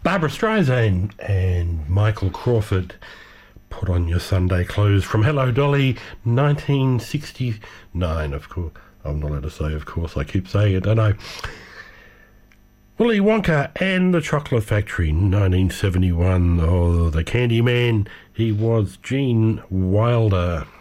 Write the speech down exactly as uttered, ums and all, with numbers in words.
Barbra Streisand and Michael Crawford, Put On Your Sunday Clothes, from Hello Dolly, nineteen sixty-nine, of course. I'm not allowed to say, of course, I keep saying it, don't I? Willy Wonka and the Chocolate Factory, nineteen seventy-one. Oh, the Candyman, he was Gene Wilder.